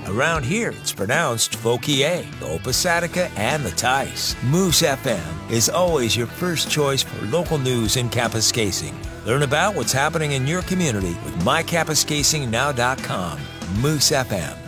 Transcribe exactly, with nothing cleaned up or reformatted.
Around here, it's pronounced Fauquier, the Opasattica, and the Tice. Moose F M is always your first choice for local news in Kapuskasing. Learn about what's happening in your community with my kapuskasing now dot com. Moose F M.